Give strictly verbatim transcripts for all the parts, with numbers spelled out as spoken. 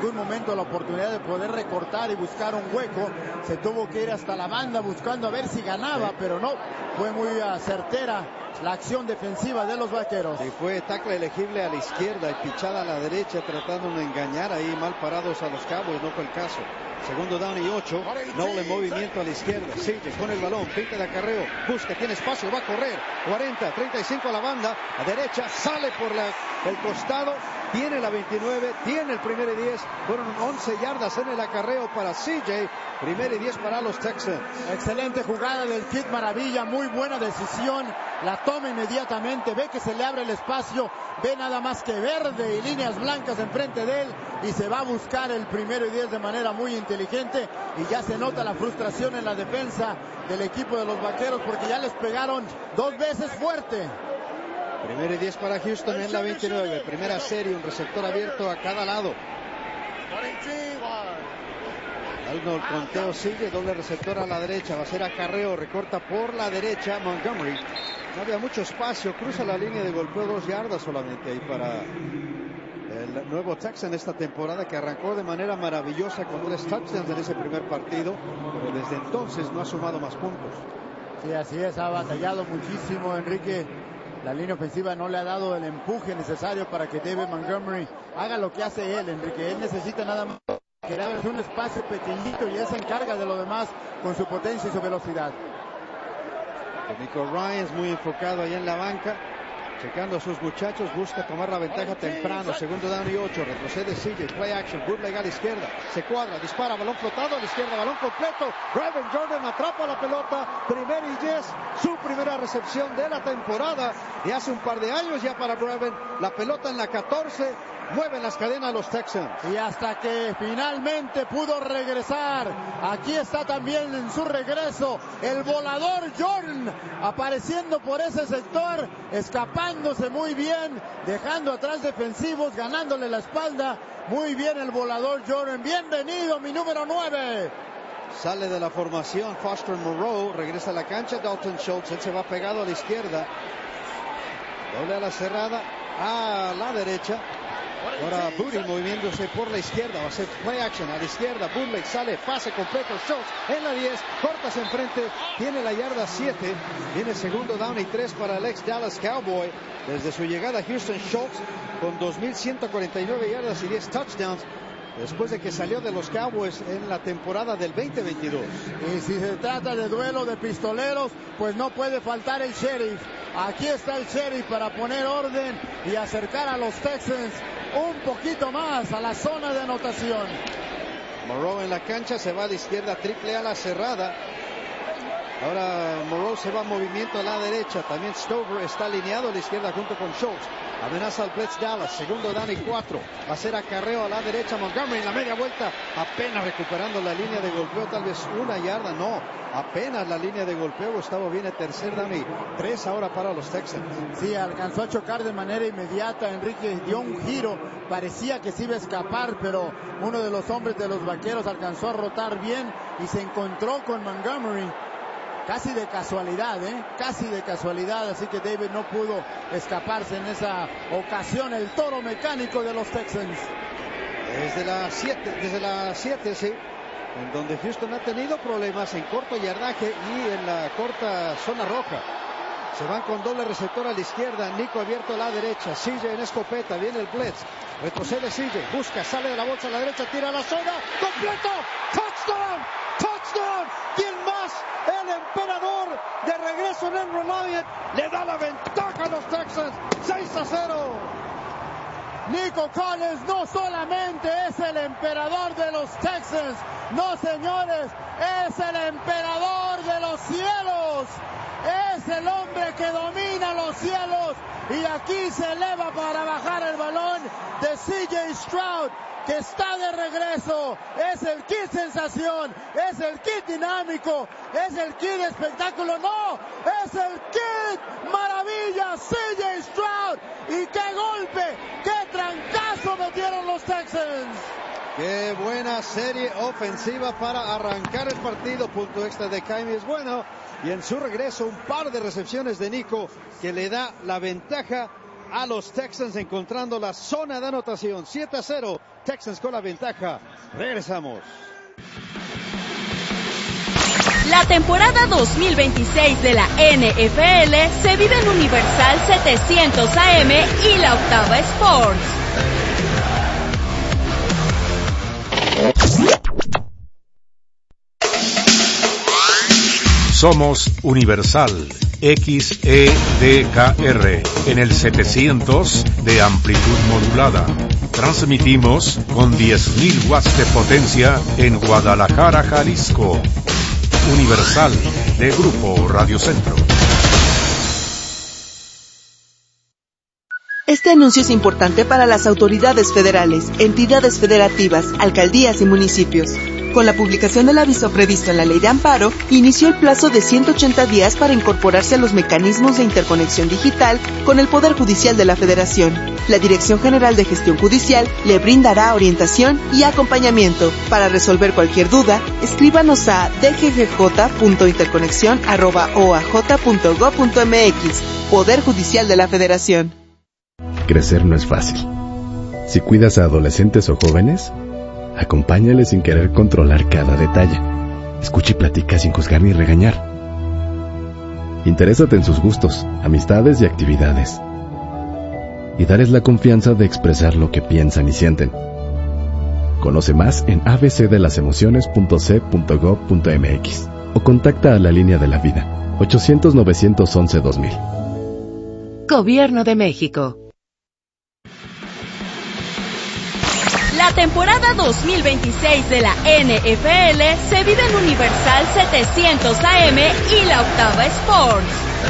ningún momento la oportunidad de poder recortar y buscar un hueco. Se tuvo que ir hasta la banda buscando a ver si ganaba, sí. Pero no, fue muy uh, certera la acción defensiva de los Vaqueros. Y fue tackle elegible a la izquierda y pichada a la derecha, tratando de engañar ahí mal parados a los Cowboys. No fue el caso. Segundo down y ocho. Noble en movimiento a la izquierda. Sigue con el balón. Pinta de acarreo. Busca, tiene espacio. Va a correr. cuarenta, treinta y cinco a la banda. A derecha. Sale por la, el costado. Tiene la veintinueve. Tiene el primer y diez. Fueron once yardas en el acarreo para C J. Primer y diez para los Texans. Excelente jugada del Kid Maravilla. Muy buena decisión. La toma inmediatamente. Ve que se le abre el espacio. Ve nada más que verde y líneas blancas enfrente de él. Y se va a buscar el primero y diez de manera muy inteligente. Y ya se nota la frustración en la defensa del equipo de los Vaqueros, porque ya les pegaron dos veces fuerte. Primero y diez para Houston en la veintinueve. Primera serie, un receptor abierto a cada lado. El conteo sigue, doble receptor a la derecha, va a ser acarreo, recorta por la derecha Montgomery. No había mucho espacio, cruza la línea de golpeo, dos yardas solamente ahí para el nuevo Texan esta temporada, que arrancó de manera maravillosa con tres touchdowns en ese primer partido, pero desde entonces no ha sumado más puntos. Sí, así es, ha batallado muchísimo Enrique. La línea ofensiva no le ha dado el empuje necesario para que David Montgomery haga lo que hace él, Enrique. Él necesita nada más crear un espacio pequeñito y él se encarga de lo demás con su potencia y su velocidad. Nico Ryan es muy enfocado ahí en la banca, checando a sus muchachos, busca tomar la ventaja temprano. Segundo down y ocho, retrocede C J, play action, bootleg a la izquierda, se cuadra, dispara, balón flotado a la izquierda, balón completo. Brevin Jordan atrapa la pelota, primer y diez, su primera recepción de la temporada de hace un par de años ya para Brevin. La pelota en la catorce, mueven las cadenas los Texans. Y hasta que finalmente pudo regresar, aquí está también en su regreso el volador Jordan, apareciendo por ese sector, escapándose muy bien, dejando atrás defensivos, ganándole la espalda. Muy bien el volador Jordan. Bienvenido, mi número nueve. Sale de la formación Foster Moreau, regresa a la cancha Dalton Schultz, él se va pegado a la izquierda, doble a la cerrada, a la derecha. Ahora Booty moviéndose por la izquierda, va a ser play action a la izquierda, bootleg, sale, pase completo, Schultz en la diez, cortas enfrente, tiene la yarda siete, viene segundo down y tres para el ex Dallas Cowboy. Desde su llegada a Houston, Schultz con dos mil ciento cuarenta y nueve yardas y diez touchdowns, después de que salió de los Cowboys en la temporada del veinte veintidós. Y si se trata de duelo de pistoleros, pues no puede faltar el sheriff. Aquí está el sheriff para poner orden y acercar a los Texans un poquito más a la zona de anotación. Moreau en la cancha, se va a la izquierda, triple a la cerrada. Ahora Moreau se va a movimiento a la derecha. También Stover está alineado a la izquierda junto con Schultz. Amenaza al Blitz Dallas. Segundo down y cuatro. Va a ser acarreo a la derecha. Montgomery en la media vuelta. Apenas recuperando la línea de golpeo. Tal vez una yarda. No. Apenas la línea de golpeo. Gustavo viene tercer down y tres ahora para los Texans. Sí, alcanzó a chocar de manera inmediata. Enrique dio un giro. Parecía que se iba a escapar, pero uno de los hombres de los Vaqueros alcanzó a rotar bien y se encontró con Montgomery. Casi de casualidad, ¿eh? Casi de casualidad, así que David no pudo escaparse en esa ocasión, el toro mecánico de los Texans. Desde la siete, desde la siete, sí, en donde Houston ha tenido problemas en corto yardaje y en la corta zona roja. Se van con doble receptor a la izquierda, Nico abierto a la derecha, C J en escopeta, viene el blitz, retrocede C J, busca, sale de la bolsa a la derecha, tira a la zona, completo, touchdown, touchdown, ¿quién más? El emperador de regreso en Andrew Luck le da la ventaja a los Texans, seis a cero. Nico Collins no solamente es el emperador de los Texans, no señores, es el emperador de los cielos, es el hombre que domina los cielos y aquí se eleva para bajar el balón de C J Stroud, que está de regreso, es el kit sensación, es el kit dinámico, es el kit espectáculo, no, es el kit maravilla, C J Stroud, y qué golpe, qué trancazo metieron los Texans. Qué buena serie ofensiva para arrancar el partido, punto extra de Jaime es bueno, y en su regreso un par de recepciones de Nico que le da la ventaja a los Texans, encontrando la zona de anotación. siete a cero, Texans con la ventaja. Regresamos. La temporada dos mil veintiséis de la N F L se vive en Universal setecientos A M y la Octava Sports. Somos Universal X E D K R en el setecientos de amplitud modulada. Transmitimos con diez mil watts de potencia en Guadalajara, Jalisco. Universal de Grupo Radio Centro. Este anuncio es importante para las autoridades federales, entidades federativas, alcaldías y municipios. Con la publicación del aviso previsto en la Ley de Amparo, inició el plazo de ciento ochenta días para incorporarse a los mecanismos de interconexión digital con el Poder Judicial de la Federación. La Dirección General de Gestión Judicial le brindará orientación y acompañamiento. Para resolver cualquier duda, escríbanos a d g g j punto interconexión arroba o a j punto gob punto m x. Poder Judicial de la Federación. Crecer no es fácil. Si cuidas a adolescentes o jóvenes, acompáñales sin querer controlar cada detalle. Escucha y platica sin juzgar ni regañar. Interésate en sus gustos, amistades y actividades. Y darles la confianza de expresar lo que piensan y sienten. Conoce más en a b c de las emociones punto c punto gob punto m x o contacta a la Línea de la Vida ochocientos, novecientos once, dos mil. Gobierno de México. La temporada dos mil veintiséis de la N F L se vive en Universal setecientos A M y la Octava Sports.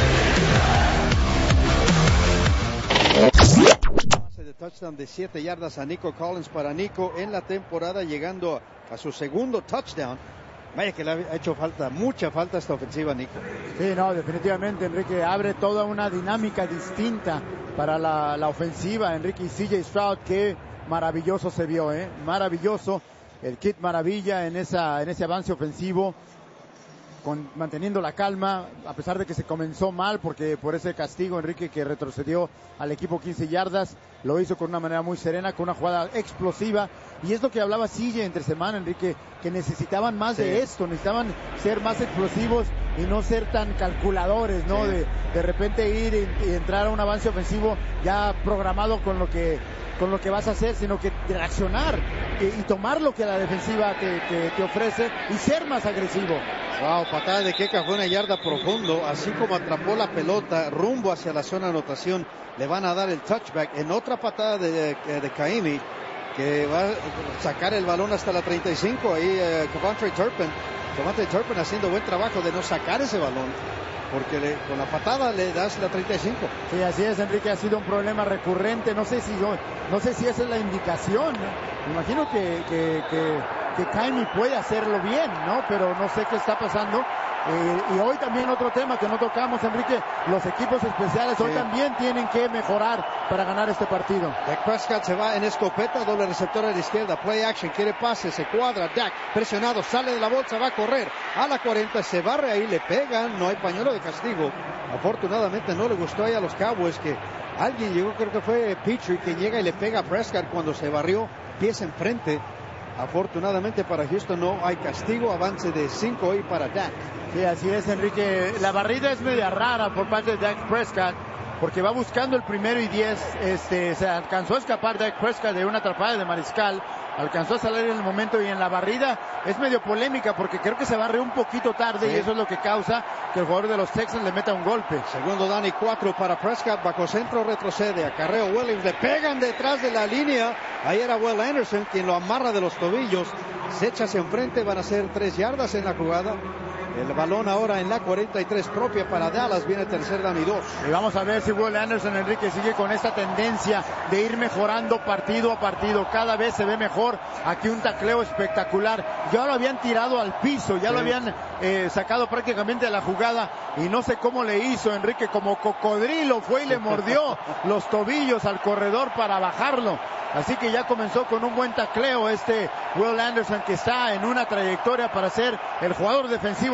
Pase de touchdown de siete yardas a Nico Collins para Nico en la temporada, llegando a su segundo touchdown. Vaya que le ha hecho falta, mucha falta esta ofensiva, Nico. Sí, no, definitivamente, Enrique, abre toda una dinámica distinta para la, la ofensiva. Enrique, y C J Stroud, que maravilloso se vio, ¿eh? Maravilloso. El kit maravilla en esa en ese avance ofensivo, con, manteniendo la calma, a pesar de que se comenzó mal, porque por ese castigo, Enrique, que retrocedió al equipo quince yardas, lo hizo con una manera muy serena, con una jugada explosiva. Y es lo que hablaba Sille entre semana, Enrique, que necesitaban más sí. de esto, necesitaban ser más explosivos y no ser tan calculadores, ¿no? Sí. De, de repente ir y, y entrar a un avance ofensivo ya programado con lo que con lo que vas a hacer, sino que reaccionar y, y tomar lo que la defensiva te, te, te ofrece y ser más agresivo. Wow, patada de Keka fue una yarda profundo, así como atrapó la pelota rumbo hacia la zona de anotación, le van a dar el touchback en otra patada de, de, de Kaimi, que va a sacar el balón hasta la treinta y cinco. Ahí eh, Coventry Turpin, Coventry Turpin haciendo buen trabajo de no sacar ese balón, porque le, con la patada le das la treinta y cinco. Sí, así es, Enrique, ha sido un problema recurrente. No sé si yo, no sé si esa es la indicación, ¿no? Me imagino que, que, que, que Kaimi puede hacerlo bien, ¿no? Pero no sé qué está pasando. Eh, y hoy también otro tema que no tocamos, Enrique, los equipos especiales sí. hoy también tienen que mejorar para ganar este partido. Dak Prescott se va en escopeta, doble receptor a la izquierda, play action, quiere pase, se cuadra, Dak presionado, sale de la bolsa, va a correr a la cuarenta, se barre ahí, le pegan, no hay pañuelo de castigo. Afortunadamente no le gustó ahí a los Cowboys que alguien llegó, creo que fue Petrie, que llega y le pega a Prescott cuando se barrió, pies enfrente. Afortunadamente para Houston no hay castigo, avance de cinco ahí para Dak. Sí, así es, Enrique. La barrida es media rara por parte de Dak Prescott, porque va buscando el primero y diez. Este, se alcanzó a escapar Dak Prescott de una atrapada de Mariscal, alcanzó a salir en el momento, y en la barrida es medio polémica porque creo que se barre un poquito tarde sí. y eso es lo que causa que el jugador de los Texans le meta un golpe. Segundo down y cuatro para Prescott, bajo centro, retrocede, acarreo Williams, le pegan detrás de la línea, ahí era Will Anderson quien lo amarra de los tobillos, se echa hacia enfrente, van a ser tres yardas en la jugada. El balón ahora en la cuarenta y tres propia para Dallas, viene tercer down y dos. Y vamos a ver si Will Anderson, Enrique, sigue con esta tendencia de ir mejorando partido a partido. Cada vez se ve mejor. Aquí un tacleo espectacular. Ya lo habían tirado al piso, ya sí. lo habían eh, sacado prácticamente de la jugada y no sé cómo le hizo, Enrique, como cocodrilo fue y le mordió los tobillos al corredor para bajarlo. Así que ya comenzó con un buen tacleo este Will Anderson, que está en una trayectoria para ser el jugador defensivo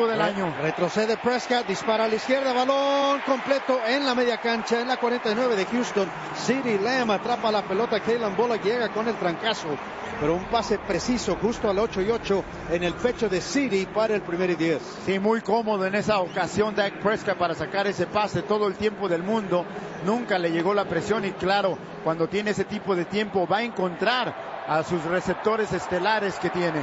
del año. Retrocede Prescott, dispara a la izquierda, balón completo en la media cancha, en la cuarenta y nueve de Houston. CeeDee Lamb atrapa la pelota, Kalen Bullock llega con el trancazo, pero un pase preciso justo al ocho y ocho en el pecho de CeeDee para el primer y diez. Sí, muy cómodo en esa ocasión Dak Prescott para sacar ese pase todo el tiempo del mundo. Nunca le llegó la presión y claro, cuando tiene ese tipo de tiempo va a encontrar a sus receptores estelares que tiene.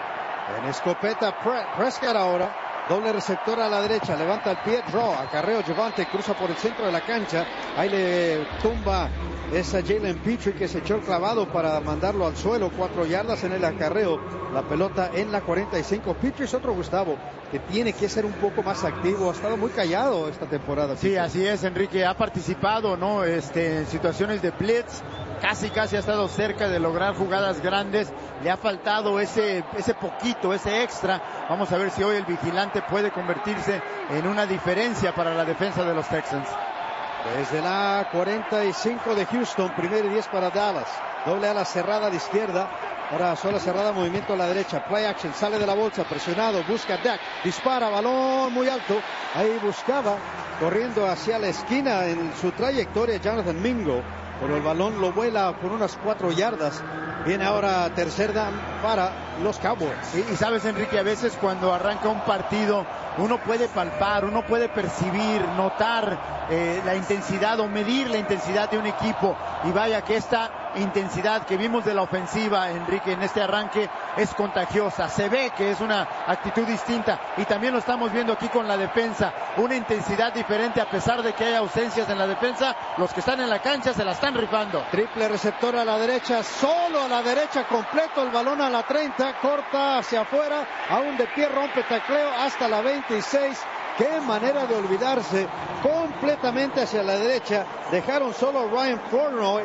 En escopeta Pre- Prescott ahora, doble receptor a la derecha, levanta el pie, draw, acarreo Javonte, cruza por el centro de la cancha, ahí le tumba esa Jalen Petrie que se echó el clavado para mandarlo al suelo, cuatro yardas en el acarreo, la pelota en la cuarenta y cinco. Petrie es otro Gustavo que tiene que ser un poco más activo, ha estado muy callado esta temporada. Sí, así es, Enrique, ha participado, ¿no? Este, en situaciones de blitz, casi casi ha estado cerca de lograr jugadas grandes, le ha faltado ese, ese poquito, ese extra. Vamos a ver si hoy el vigilante puede convertirse en una diferencia para la defensa de los Texans. Desde la cuarenta y cinco de Houston, primer y diez para Dallas. Doble ala cerrada de izquierda. Ahora sola cerrada, movimiento a la derecha. Play action, sale de la bolsa, presionado, busca Dak, dispara, balón muy alto. Ahí buscaba, corriendo hacia la esquina en su trayectoria Jonathan Mingo, pero el balón lo vuela por unas cuatro yardas. Viene ahora tercer down para los Cowboys. Y, y sabes, Enrique, a veces cuando arranca un partido, uno puede palpar, uno puede percibir, notar eh, la intensidad o medir la intensidad de un equipo. Y vaya que esta intensidad que vimos de la ofensiva, Enrique, en este arranque es contagiosa. Se ve que es una actitud distinta y también lo estamos viendo aquí con la defensa. Una intensidad diferente a pesar de que hay ausencias en la defensa. Los que están en la cancha se la están rifando. Triple receptor a la derecha, solo a la derecha, completo el balón a la treinta, corta hacia afuera, aún de pie, rompe tacleo hasta la veintiséis. Qué manera de olvidarse, completamente hacia la derecha. Dejaron solo a Ryan Flournoy,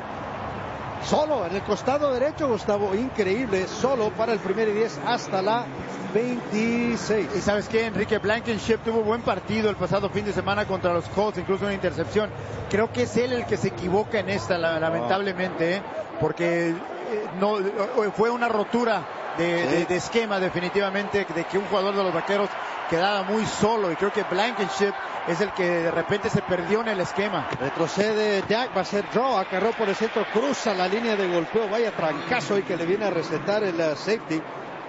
solo en el costado derecho, Gustavo, increíble, solo para el primer y diez hasta la veintiséis. Y sabes qué, Enrique, Blankenship tuvo buen partido el pasado fin de semana contra los Colts, incluso una intercepción. Creo que es él el que se equivoca en esta, lamentablemente, ¿eh? Porque eh, no fue una rotura de, sí. de, de esquema definitivamente, de que un jugador de los Vaqueros quedaba muy solo, y creo que Blankenship es el que de repente se perdió en el esquema. Retrocede Dak, va a ser draw, acarreó por el centro, cruza la línea de golpeo, vaya trancazo y que le viene a recetar el uh, safety.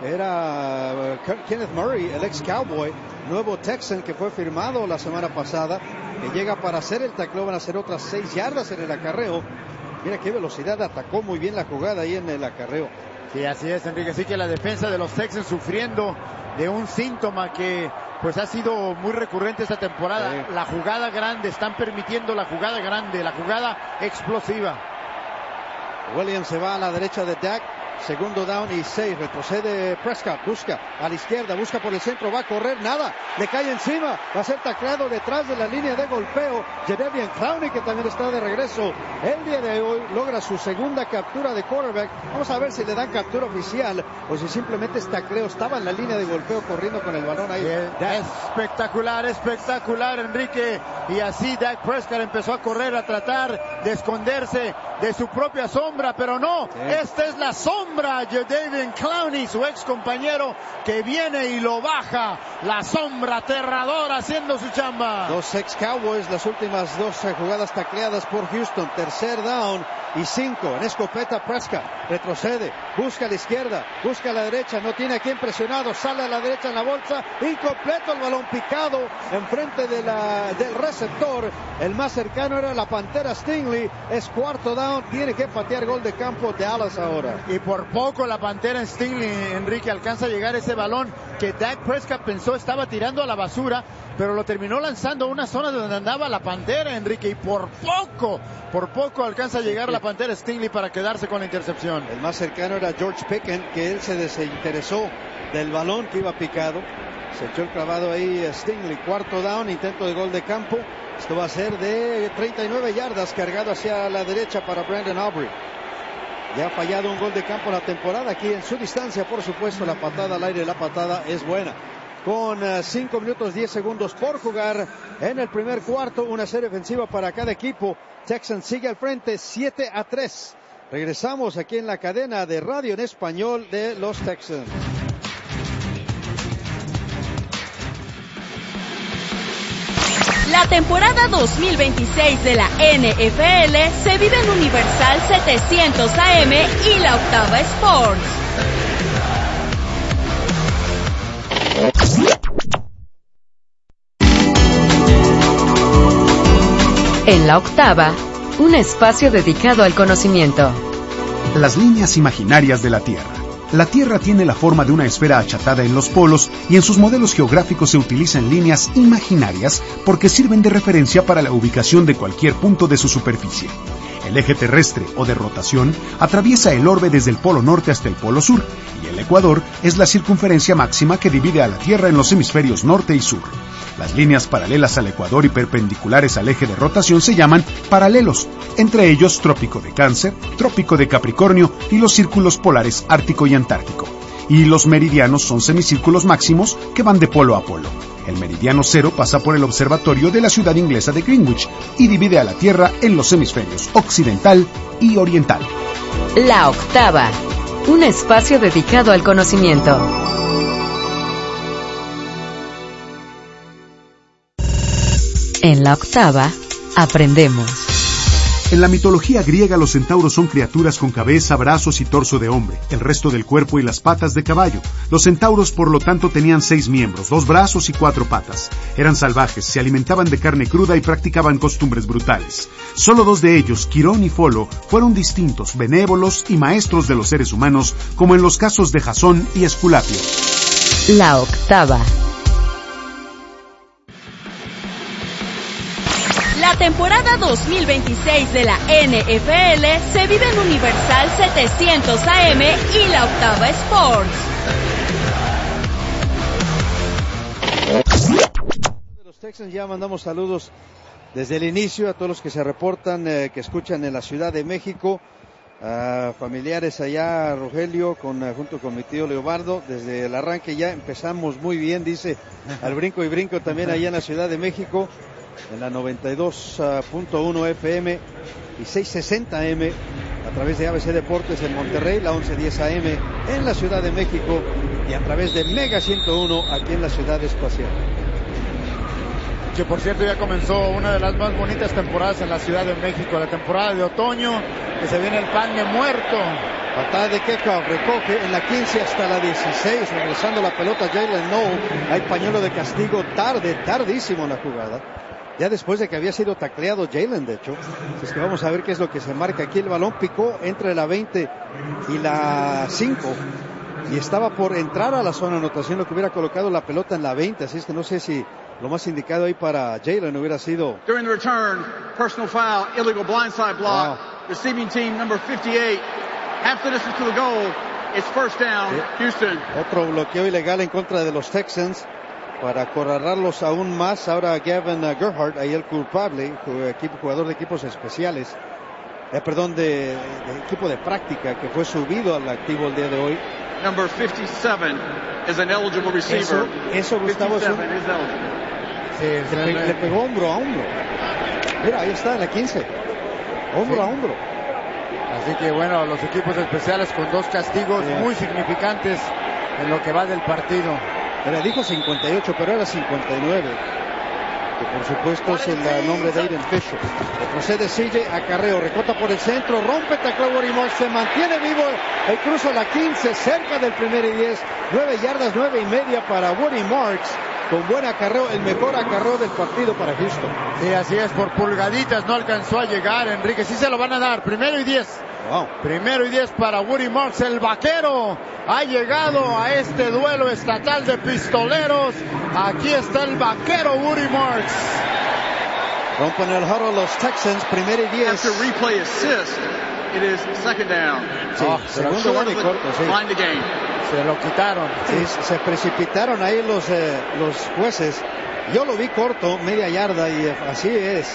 Era uh, Kenneth Murray, el ex Cowboy, nuevo Texan que fue firmado la semana pasada, que llega para hacer el tacleo. Van a hacer otras seis yardas en el acarreo. Mira qué velocidad, atacó muy bien la jugada ahí en el acarreo. Sí, así es, Enrique. Así que la defensa de los Texans sufriendo de un síntoma que pues ha sido muy recurrente esta temporada. Sí. La jugada grande, están permitiendo la jugada grande, la jugada explosiva. Williams se va a la derecha de Dak. Segundo down y seis, retrocede Prescott, busca a la izquierda, busca por el centro, va a correr, nada, le cae encima, va a ser tacleado detrás de la línea de golpeo. Jadeveon Clowney, que también está de regreso el día de hoy, logra su segunda captura de quarterback. Vamos a ver si le dan captura oficial o si simplemente es tacleo. Estaba en la línea de golpeo corriendo con el balón ahí. Espectacular, espectacular, Enrique. Y así Dak Prescott empezó a correr, a tratar de esconderse de su propia sombra, pero no, sí. Esta es la sombra. Jadeveon Clowney, su ex compañero, que viene y lo baja. La sombra aterradora haciendo su chamba. Dos ex Cowboys, las últimas dos jugadas tacleadas por Houston. Tercer down y cinco. En escopeta Prescott, retrocede, busca a la izquierda, busca a la derecha, no tiene a quien presionado, sale a la derecha en la bolsa, incompleto el balón picado enfrente de la, del receptor. El más cercano era la Pantera Stingley. Es cuarto down, tiene que patear gol de campo de Dallas ahora. Y por poco la Pantera Stingley, Enrique, alcanza a llegar ese balón que Dak Prescott pensó estaba tirando a la basura, pero lo terminó lanzando a una zona donde andaba la Pantera, Enrique, y por poco, por poco alcanza a llegar la Pantera Stingley para quedarse con la intercepción. El más cercano era George Pickens, que él se desinteresó del balón que iba picado. Se echó el clavado ahí Stingley. Cuarto down, intento de gol de campo. Esto va a ser de treinta y nueve yardas, cargado hacia la derecha para Brandon Aubrey. Ya ha fallado un gol de campo en la temporada. Aquí en su distancia, por supuesto, la patada al aire, la patada es buena. Con cinco uh, minutos diez segundos por jugar en el primer cuarto, una serie ofensiva para cada equipo. Texans sigue al frente, siete a tres. Regresamos aquí en la cadena de radio en español de los Texans. La temporada dos mil veintiséis de la N F L se vive en Universal setecientos A M y la Octava Sports. En la Octava, un espacio dedicado al conocimiento. Las líneas imaginarias de la Tierra. La Tierra tiene la forma de una esfera achatada en los polos y en sus modelos geográficos se utilizan líneas imaginarias porque sirven de referencia para la ubicación de cualquier punto de su superficie. El eje terrestre o de rotación atraviesa el orbe desde el polo norte hasta el polo sur y el ecuador es la circunferencia máxima que divide a la Tierra en los hemisferios norte y sur. Las líneas paralelas al ecuador y perpendiculares al eje de rotación se llaman paralelos, entre ellos Trópico de Cáncer, Trópico de Capricornio y los círculos polares Ártico y Antártico. Y los meridianos son semicírculos máximos que van de polo a polo. El meridiano cero pasa por el observatorio de la ciudad inglesa de Greenwich y divide a la Tierra en los hemisferios occidental y oriental. La Octava, un espacio dedicado al conocimiento. En la Octava, aprendemos. En la mitología griega los centauros son criaturas con cabeza, brazos y torso de hombre, el resto del cuerpo y las patas de caballo. Los centauros por lo tanto tenían seis miembros, dos brazos y cuatro patas. Eran salvajes, se alimentaban de carne cruda y practicaban costumbres brutales. Solo dos de ellos, Quirón y Folo, fueron distintos, benévolos y maestros de los seres humanos, como en los casos de Jasón y Esculapio. La Octava. La temporada dos mil veintiséis de la N F L se vive en Universal setecientos A M y la Octava Sports. De los Texans ya mandamos saludos desde el inicio a todos los que se reportan, eh, que escuchan en la Ciudad de México, a familiares allá, Rogelio, con, uh, junto con mi tío Leobardo. Desde el arranque ya empezamos muy bien, dice, al brinco y brinco también allá en la Ciudad de México, en la noventa y dos punto uno F M y seiscientos sesenta A M a través de A B C Deportes en Monterrey, la once diez A M en la Ciudad de México y a través de Mega ciento uno aquí en la Ciudad Espacial. Que por cierto ya comenzó una de las más bonitas temporadas en la Ciudad de México, la temporada de otoño, que se viene el pan de muerto. Patada de kickoff, recoge en la quince hasta la dieciséis, regresando la pelota Jalen Noel. Hay pañuelo de castigo tarde, tardísimo en la jugada. Ya después de que había sido tacleado Jalen, de hecho. Es que vamos a ver qué es lo que se marca aquí. El balón picó entre la veinte y la cinco. Y estaba por entrar a la zona de anotación, lo que hubiera colocado la pelota en la veinte. Así es que no sé si lo más indicado ahí para Jalen hubiera sido... During the return, personal foul, illegal blindside block. Wow. Receiving team number fifty-eight. Half the distance to the goal. It's first down, Sí. Houston. Otro bloqueo ilegal en contra de los Texans para acorralarlos aún más. Ahora Gavin uh, Gerhardt, ahí el culpable, jugador de equipos especiales, eh, perdón, de, de equipo de práctica, que fue subido al activo el día de hoy. Number fifty-seven is an eligible receiver. Eso, eso Gustavo, es un- fifty-seven is eligible. Sí, le, se pe- le- le pegó hombro a hombro. Mira, ahí está en la quince. Hombro Sí. a hombro. Así que bueno, los equipos especiales con dos castigos Sí. muy significantes en lo que va del partido. Era, dijo cincuenta y ocho, pero era cincuenta y nueve. Que por supuesto es el uh, nombre de Aiden Fisher. Retrocede Sigue, acarreo, recota por el centro, rompe, taclea Woody Marks, se mantiene vivo el cruzo a la quince, cerca del primer y diez, nueve yardas, nueve y media para Woody Marks, con buen acarreo, el mejor acarreo del partido para Houston. Sí, así es, por pulgaditas no alcanzó a llegar Enrique. Sí se lo van a dar, primero y diez. Wow. Primero y diez para Woody Marks, el vaquero. Ha llegado a este duelo estatal de pistoleros. Aquí está el vaquero Woody Marks. Rompen el huddle los Texans, primero y diez. After replay assist, it is second down. Sí, Oh, segundo Short down y of it, corto, sí. line the game. Se lo quitaron. Sí, se precipitaron ahí los, eh, los jueces. Yo lo vi corto, media yarda, y eh, así es.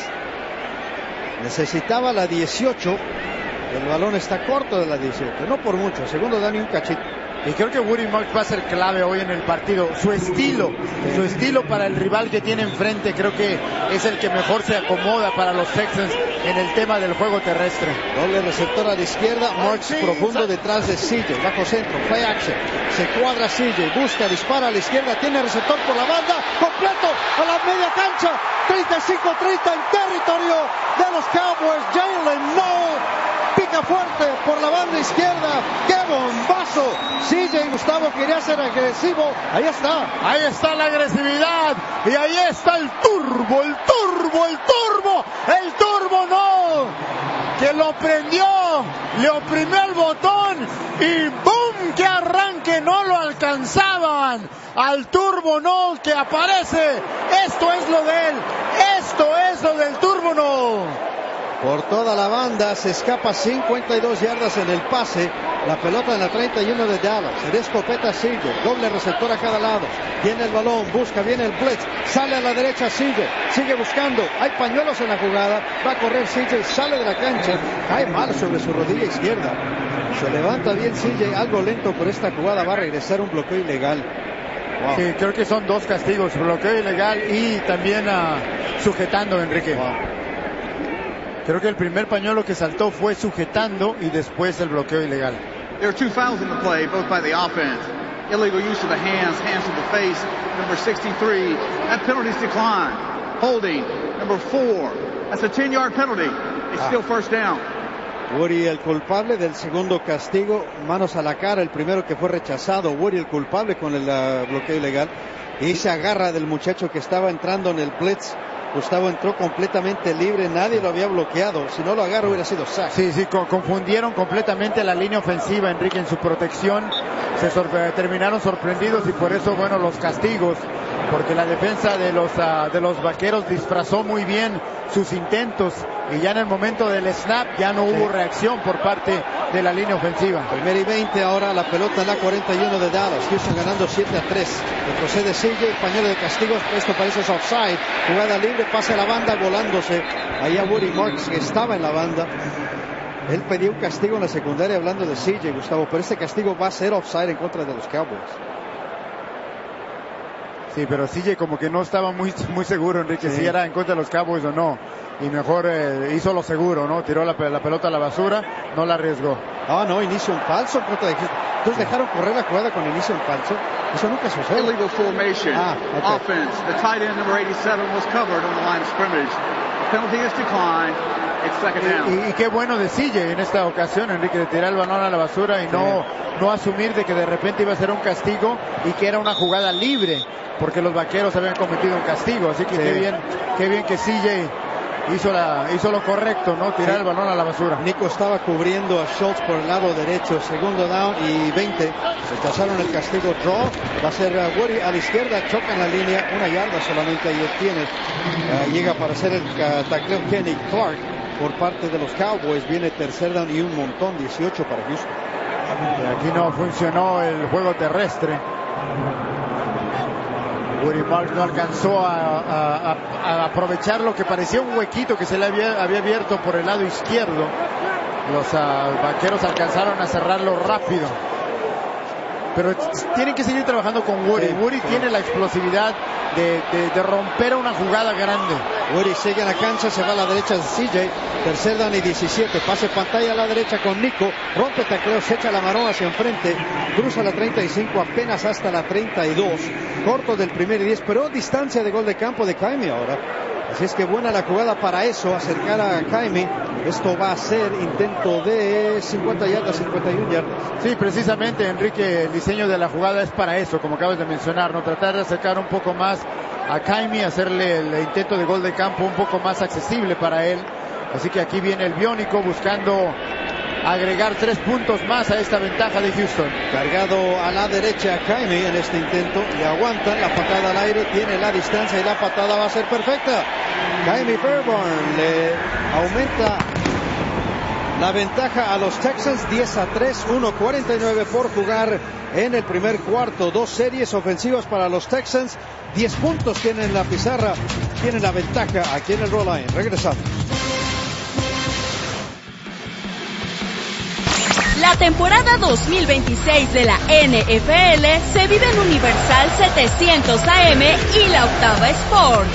Necesitaba la dieciocho. El balón está corto de la dieciocho, no por mucho. Segundo down y un cachito. Y creo que Woody Marks va a ser clave hoy en el partido. Su estilo, su estilo para el rival que tiene enfrente, creo que es el que mejor se acomoda para los Texans en el tema del juego terrestre. Doble receptor a la izquierda, Marks profundo detrás de C J, bajo centro, play action, se cuadra C J, busca, dispara a la izquierda, tiene receptor por la banda, completo a la media cancha, treinta y cinco treinta en territorio de los Cowboys. Jalen Moe pica fuerte por la banda izquierda, qué bombazo. C J Gustavo quería ser agresivo, ahí está. Ahí está la agresividad y ahí está el turbo, el turbo, el turbo, el turbo no, que lo prendió, le oprimió el botón y ¡boom! ¡Qué arranque! No lo alcanzaban al turbo no que aparece. Esto es lo de él, esto es lo del turbo no. Por toda la banda se escapa cincuenta y dos yardas en el pase. La pelota en la treinta y uno de Dallas. En escopeta sigue. Doble receptor a cada lado. Tiene el balón. Busca. Viene el blitz. Sale a la derecha. Sigue. Sigue buscando. Hay pañuelos en la jugada. Va a correr C J. Sale de la cancha. Cae mal sobre su rodilla izquierda. Se levanta bien C J. Algo lento, pero esta jugada va a regresar un bloqueo ilegal. Wow. Sí, creo que son dos castigos. Bloqueo ilegal y también uh, sujetando, Enrique. Wow. Creo que el primer pañuelo que saltó fue sujetando y después el bloqueo ilegal. There are two fouls in the play, both by the offense. Illegal use of the hands, hands to the face, number sixty-three. That penalty's declined. Holding, number four. That's a ten-yard penalty. It's ah. still first down. Woody el culpable del segundo castigo, manos a la cara, el primero que fue rechazado. Woody el culpable con el uh, bloqueo ilegal. Y se agarra del muchacho que estaba entrando en el blitz. Gustavo entró completamente libre, nadie lo había bloqueado. Si no lo agarra hubiera sido sack. Sí, sí, co- confundieron completamente la línea ofensiva, Enrique, en su protección. Se sorpre- terminaron sorprendidos y por eso, bueno, los castigos. Porque la defensa de los, uh, de los vaqueros disfrazó muy bien sus intentos. Y ya en el momento del snap ya no hubo sí. reacción por parte de la línea ofensiva. Primera y veinte, ahora la pelota en la cuarenta y uno de Dallas. Houston ganando siete a tres. Retrocede C J, pañuelo de castigos. Esto parece es offside. Jugada libre, pase a la banda, volándose. Allá Woody Marks, que estaba en la banda. Él pedía un castigo en la secundaria hablando de C J, Gustavo. Pero este castigo va a ser offside en contra de los Cowboys. Sí, pero C J como que no estaba muy, muy seguro, Enrique, sí. si era en contra de los Cowboys o no. Y mejor eh, hizo lo seguro, ¿no? Tiró la, la pelota a la basura, no la arriesgó. Ah, no, inicio en falso. Entonces dejaron correr la jugada con inicio en falso. Eso nunca sucede. Illegal formation. Ah, okay. Offense. The tight end number eighty-seven was covered on the line of scrimmage. Penalty is declined. It's second down. Y, y, y qué bueno de C J en esta ocasión, Enrique, de tirar el balón a la basura y no, sí. no asumir de que de repente iba a ser un castigo y que era una jugada libre, porque los vaqueros habían cometido un castigo. Así que sí. qué bien, qué bien que C J hizo, la, hizo lo correcto, ¿no? Tirar sí. el balón a la basura. Nico estaba cubriendo a Schultz por el lado derecho, segundo down y veinte. Rechazaron el castigo draw. Va a ser uh, Woody a la izquierda, choca en la línea, una yarda solamente ahí obtiene. Uh, llega para hacer el uh, tacleo Kenny Clark por parte de los Cowboys. Viene tercer down y un montón, dieciocho para Houston. Y aquí no funcionó el juego terrestre. Woody Marks no alcanzó a, a, a, a aprovechar lo que parecía un huequito que se le había, había abierto por el lado izquierdo. Los uh, vaqueros alcanzaron a cerrarlo rápido. Pero tienen que seguir trabajando con Woody. Sí, Woody sí. tiene la explosividad de, de, de romper una jugada grande. Woody sigue en la cancha, se va a la derecha de C J. Tercer down y diecisiete. Pase pantalla a la derecha con Nico. Rompe tacleo, se echa la mano hacia enfrente. Cruza la treinta y cinco apenas hasta la treinta y dos. Corto del primer y diez, pero distancia de gol de campo de Kaimi ahora. Así es que buena la jugada para eso, acercar a Kaimi. Esto va a ser intento de cincuenta yardas, cincuenta y una yardas. Sí, precisamente, Enrique, el diseño de la jugada es para eso, como acabas de mencionar, ¿no? Tratar de acercar un poco más a Kaimi, hacerle el intento de gol de campo un poco más accesible para él. Así que aquí viene el biónico buscando agregar tres puntos más a esta ventaja de Houston. Cargado a la derecha Kaimi en este intento, le aguantan la patada al aire, tiene la distancia y la patada va a ser perfecta. Kaimi Fairbairn le aumenta la ventaja a los Texans, diez a tres, uno cuarenta y nueve por jugar en el primer cuarto. Dos series ofensivas para los Texans, diez puntos tienen la pizarra, tienen la ventaja aquí en el Roll Line. Regresamos. La La temporada dos mil veintiséis de la N F L se vive en Universal setecientos A M y la Octava Sports.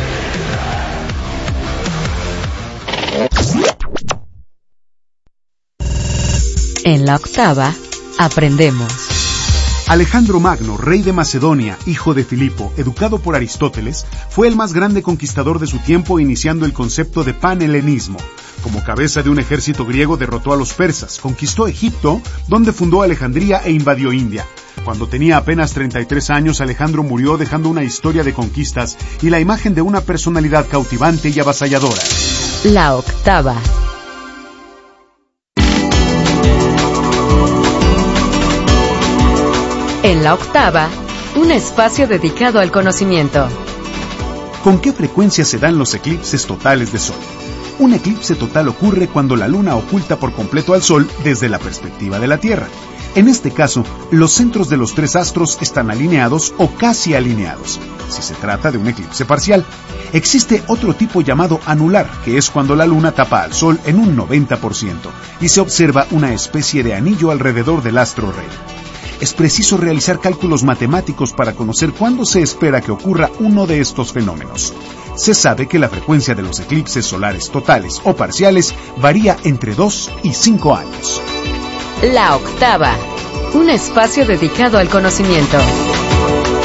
En la Octava, aprendemos. Alejandro Magno, rey de Macedonia, hijo de Filipo, educado por Aristóteles, fue el más grande conquistador de su tiempo, iniciando el concepto de panhelenismo. Como cabeza de un ejército griego derrotó a los persas, conquistó Egipto, donde fundó Alejandría e invadió India. Cuando tenía apenas treinta y tres años, Alejandro murió dejando una historia de conquistas y la imagen de una personalidad cautivante y avasalladora. La Octava. En la Octava, un espacio dedicado al conocimiento. ¿Con qué frecuencia se dan los eclipses totales de Sol? Un eclipse total ocurre cuando la Luna oculta por completo al Sol desde la perspectiva de la Tierra. En este caso, los centros de los tres astros están alineados o casi alineados, si se trata de un eclipse parcial. Existe otro tipo llamado anular, que es cuando la Luna tapa al Sol en un noventa por ciento y se observa una especie de anillo alrededor del astro rey. Es preciso realizar cálculos matemáticos para conocer cuándo se espera que ocurra uno de estos fenómenos. Se sabe que la frecuencia de los eclipses solares totales o parciales varía entre dos y cinco años. La Octava, un espacio dedicado al conocimiento.